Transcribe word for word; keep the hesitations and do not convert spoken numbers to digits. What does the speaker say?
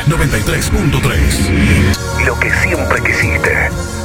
noventa y tres punto tres. Lo que siempre quisiste.